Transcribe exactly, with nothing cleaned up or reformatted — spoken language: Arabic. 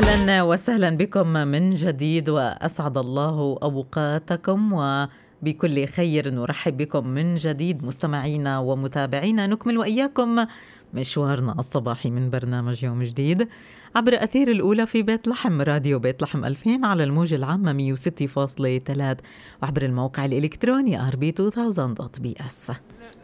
أهلا وسهلا بكم من جديد، وأسعد الله أوقاتكم وبكل خير. نرحب بكم من جديد مستمعينا ومتابعينا، نكمل وإياكم مشوارنا الصباحي من برنامج يوم جديد عبر أثير الأولى في بيت لحم، راديو بيت لحم ألفين على الموجة العامة مية وستة فاصلة ثلاثة، وعبر الموقع الإلكتروني آر بي ألفين دوت بي إس.